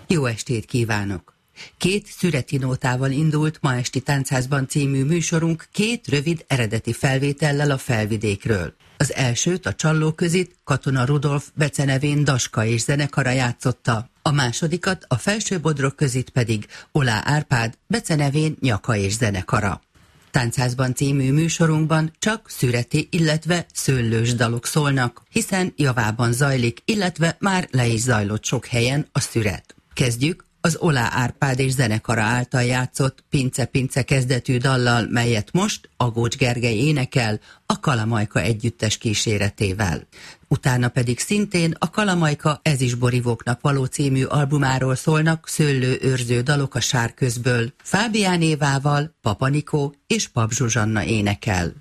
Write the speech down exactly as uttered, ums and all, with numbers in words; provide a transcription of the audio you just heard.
Jó estét kívánok! Két szüreti nótával indult Ma esti Táncházban című műsorunk két rövid eredeti felvétellel a Felvidékről. Az elsőt, a Csallóközit Katona Rudolf becenevén Daska és zenekara játszotta, a másodikat, a Felsőbodrog-közit pedig Olá Árpád becenevén Nyaka és zenekara. Táncházban című műsorunkban csak szüreti, illetve szőlős dalok szólnak, hiszen javában zajlik, illetve már le is zajlott sok helyen a szüret. Kezdjük az Olá Árpád és zenekara által játszott Pince-Pince kezdetű dallal, melyet most Agócs Gergely énekel a Kalamajka együttes kíséretével. Utána pedig szintén a Kalamajka Ez is borivóknak való című albumáról szólnak szőlőőrző dalok a Sárközből. Fábián Évával Papa Nikó és Pap Zsuzsanna énekel.